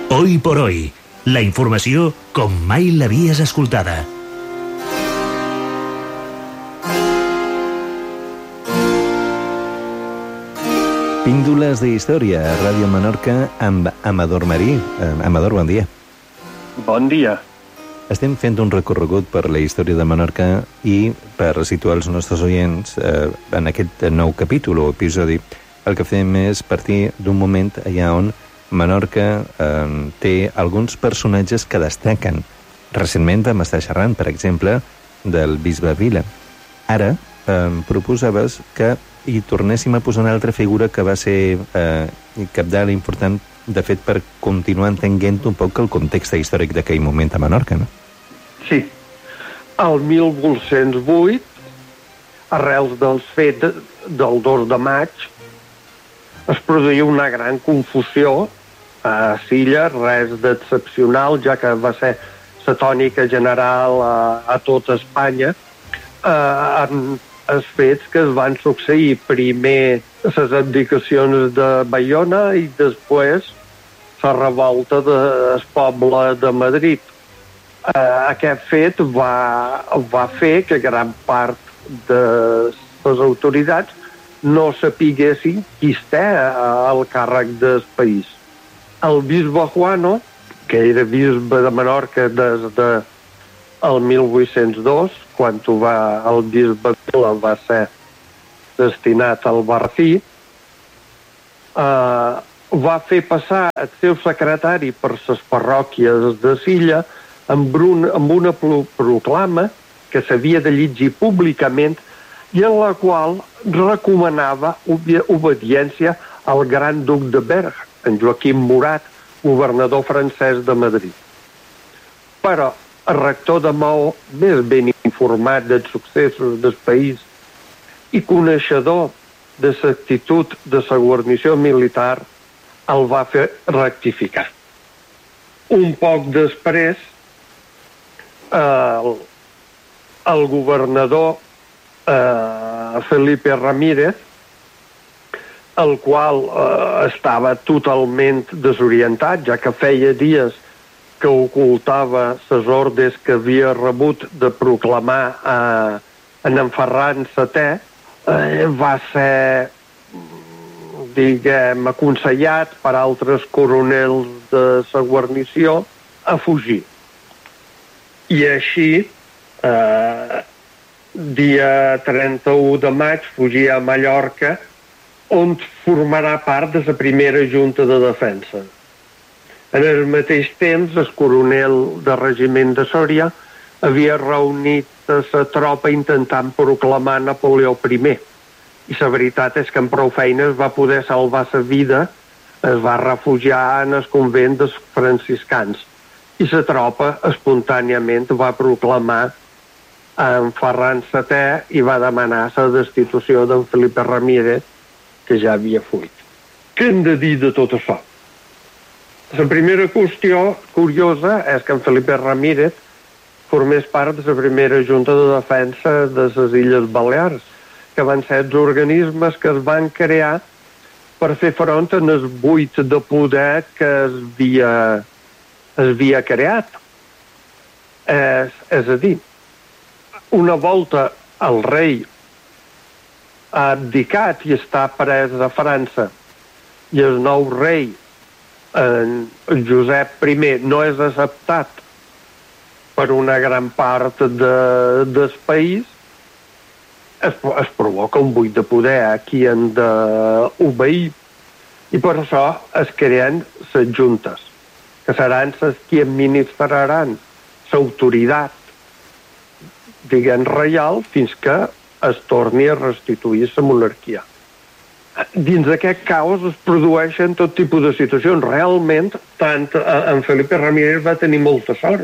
Hoy por hoy, la informació com mai l'havies escoltada. Píndoles de història a Ràdio Menorca amb Amador Marí. Amador, bon dia. Bon dia. Estem fent un recorregut per la història de Menorca i per situar els nostres oients en aquest nou capítol o episodi. El que fem és partir d'un moment allà on Menorca té alguns personatges que destaquen. Recentment vam estar xerrant, per exemple, del bisbe Vila. Ara proposaves que hi tornéssim a posar una altra figura que va ser cabdal i important, de fet, per continuar entenent un poc el context històric d'aquell moment a Menorca, no? Sí. El 1808, arrels dels fets del 2 de maig, es produïa una gran confusió a Silla, res d'excepcional, ja que va ser la tònica general a tota Espanya, els fets que es van succeir primer les abdicacions de Baiona i després la revolta del poble de Madrid. Aquest fet va fer que gran part de les autoritats no sapiguessin qui està al càrrec del país. El bisbe Juano, que era bisbe de Menorca des del 1802, quan el bisbe Vila va ser destinat al Barcí, va fer passar el seu secretari per les parròquies de Silla amb una proclama que s'havia de llegir públicament i en la qual recomanava obediència al gran duc de Berg, en Joaquim Murat, governador francès de Madrid. Però el rector de Maó, més ben informat dels successos del país i coneixedor de l'actitud de la guarnició militar, el va fer rectificar. Un poc després, el governador Felipe Ramírez, el qual estava totalment desorientat, ja que feia dies que ocultava les ordres que havia rebut de proclamar en Ferran VII, va ser, diguem, aconsellat per altres coronels de la guarnició a fugir. I així, dia 31 de maig, fugia a Mallorca, on formarà part de la primera junta de defensa. En el mateix temps, el coronel del regiment de Sòria havia reunit la tropa intentant proclamar Napoleó I. I la veritat és que amb prou feines va poder salvar la vida, es va refugiar en el convent dels franciscans. I la tropa espontàniament va proclamar en Ferran VII i va demanar la destitució d'en Felipe Ramírez, que ja havia fuit. Què hem de dir de tot això? La primera qüestió curiosa és que en Felipe Ramírez formés part de la primera junta de defensa de les Illes Balears, que van ser els organismes que es van crear per fer front en el buit de poder que es havia creat. És a dir, una volta el rei ha abdicat i està pres a França i el nou rei, en Josep I, no és acceptat per una gran part del país, es provoca un buit de poder a qui han d'obeir i per això es creen les juntes, que seran les que administraran l'autoritat, diguem, reial fins que es torni a restituir la monarquia. Dins d'aquest caos es produeixen tot tipus de situacions. Realment, tant en Felipe Ramírez va tenir molta sort.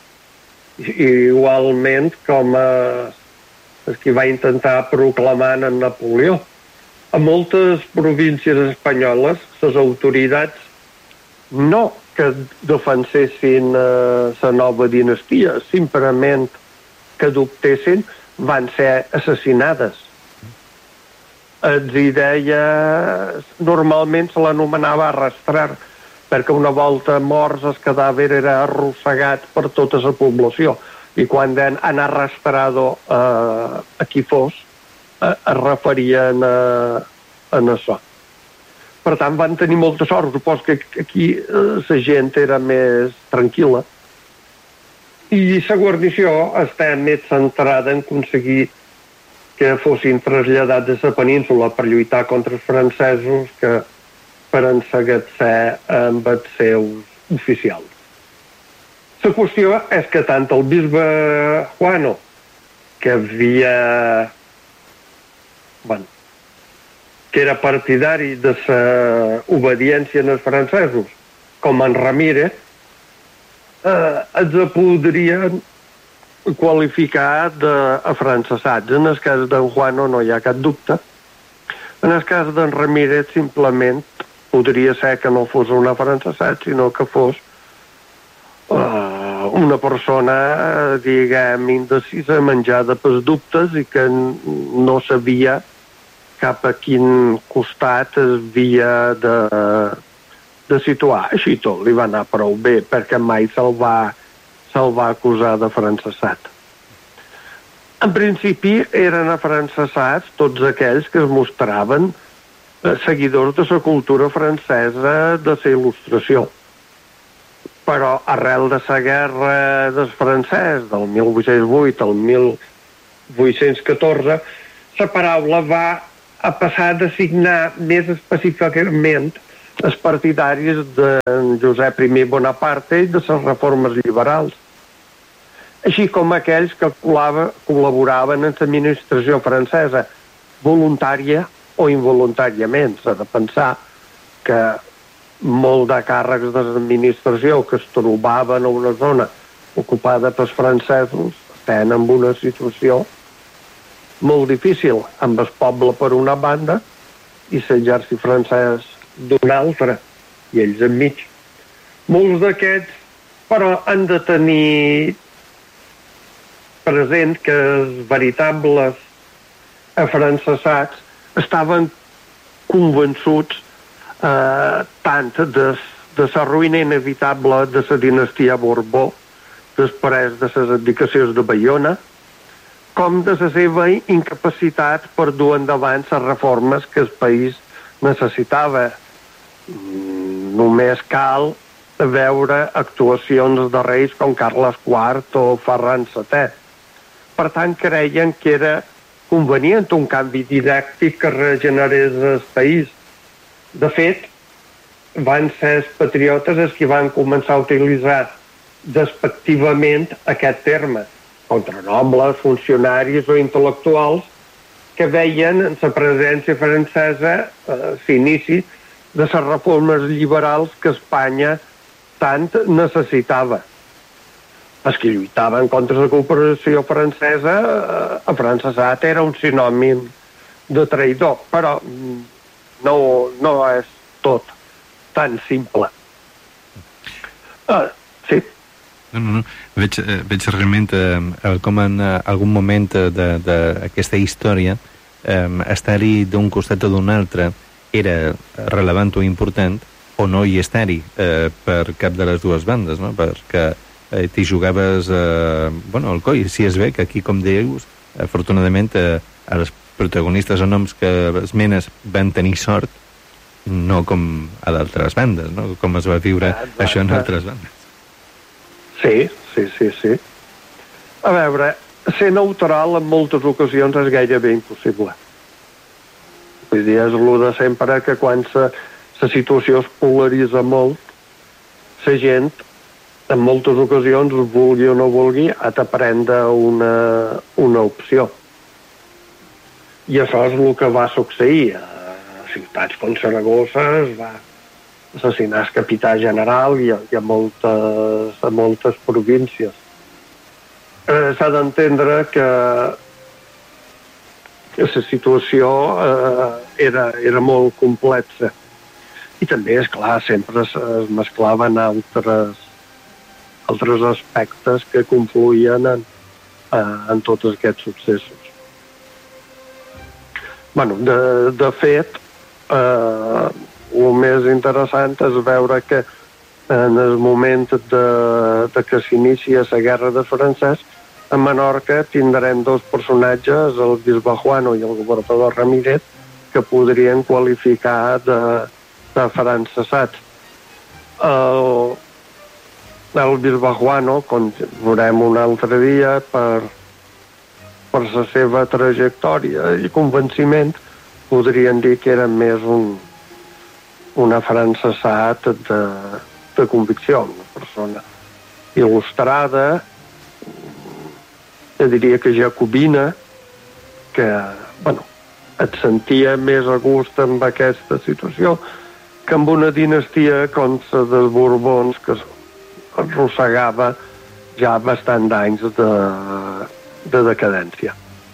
Igualment com el que va intentar proclamar en Napoleó. A moltes províncies espanyoles, les autoritats no que defensessin la nova dinastia, simplement que adoptessin, van ser assassinades. Els hi deia, normalment se l'anomenava arrastrar, perquè una volta morts el cadàver era arrossegat per tota la població, i quan han arrastrado a qui fos, es referien a això. Per tant, van tenir molta sort. Supos que aquí la gent era més tranquil·la. I la guarnició està més centrada en aconseguir que fossin traslladats a la península per lluitar contra els francesos que per enseguir-se amb els seus oficials. La qüestió és que tant el bisbe Juano, que havia... que era partidari de la obediència als francesos, com en Ramírez, els podrien qualificar d'afrancesats. En el cas d'en Juano no hi ha cap dubte. En el cas d'en Ramírez simplement podria ser que no fos un afrancesat, sinó que fos una persona, diguem, indecisa, menjada pels dubtes i que no sabia cap a quin costat es havia de situar. Així tot li va anar prou bé, perquè mai se'l va acusar d'afrancesat. En principi eren afrancesats tots aquells que es mostraven seguidors de la cultura francesa de la il·lustració. Però arrel de la guerra del francès del 1808 al 1814, la paraula va a passar a designar més específicament els partidaris de Josep I Bonaparte i de les reformes liberals, així com aquells que col·laboraven en l'administració francesa, voluntària o involuntàriament. S'ha de pensar que molt de càrrecs de l'administració que es trobaven a una zona ocupada pels francesos estan en una situació molt difícil, amb el poble per una banda i l'exèrcit francès d'una altra, i ells enmig. Molts d'aquests, però, han de tenir present que els veritables afrancesats estaven convençuts tant de la ruïna inevitable de la dinastia Borbó després de les abdicacions de Baiona, com de la seva incapacitat per dur endavant les reformes que el país necessitava. Només cal veure actuacions de reis com Carles IV o Ferran VII. Per tant, creien que era convenient un canvi didàctic que regenerés el país. De fet, van ser els patriotes els que van començar a utilitzar despectivament aquest terme contra nobles, funcionaris o intel·lectuals que veien en la presència francesa l'inici de les reformes liberals que Espanya tant necessitava. Els que lluitaven contra la cooperació francesa, afrancesat era un sinònim de traïdor, però no és tot tan simple. Sí. No. Veig realment com en algun moment d'aquesta història estar-hi d'un costat o d'un altre era relevant o important, o no hi estar-hi per cap de les dues bandes, no? Perquè t'hi jugaves al coll. Si es ve que aquí, com dius, afortunadament els protagonistes o noms que esmenes van tenir sort, no com a d'altres bandes, no? Com es va viure això en altres bandes. Sí. A veure, ser neutral en moltes ocasions és gairebé impossible. Vull dir, és el de sempre que quan la situació es polaritza molt, la gent, en moltes ocasions, vulgui o no vulgui, ha de prendre una opció. I això és el que va succeir. A ciutats com Saragossa es va assassinar el capità general i a moltes províncies. S'ha d'entendre que la situació era molt complexa i també, és clar, sempre es mesclaven altres aspectes que confluïen en tots aquests successos. De fet, el més interessant és veure que en el moment de que s'inicia la guerra de francès, a Menorca tindrem dos personatges, el bisbe Juano i el governador Ramírez, que podrien qualificar de francesats. El bisbe Juano, com veurem un altre dia, per la seva trajectòria i convenciment, podrien dir que era més un afrancesat de convicció, una persona il·lustrada, jo diria que jacobina, que, bueno, et sentia més a gust amb aquesta situació que amb una dinastia com la dels Borbons, que arrossegava ja bastant d'anys de decadència.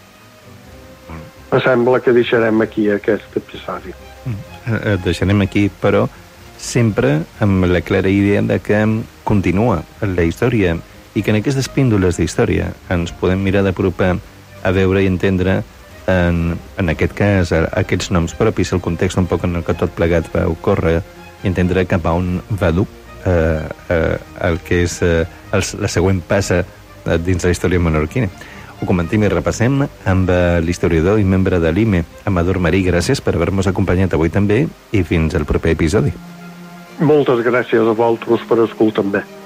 Em sembla que deixarem aquí aquest episodi. Deixarem aquí, però sempre amb la clara idea de que continua la història i que en aquestes píndoles d'història ens podem mirar d'apropar a veure i entendre en aquest cas aquests noms propis, el context un poc en el que tot plegat va ocórrer, i entendre cap a on va dur el que és la següent passa dins la història menorquina. Ho comentem i repassem amb l'historiador i membre de l'IME, Amador Marí. Gràcies per haver-nos acompanyat avui també i fins al proper episodi. Moltes gràcies a vosaltres per escoltar-me.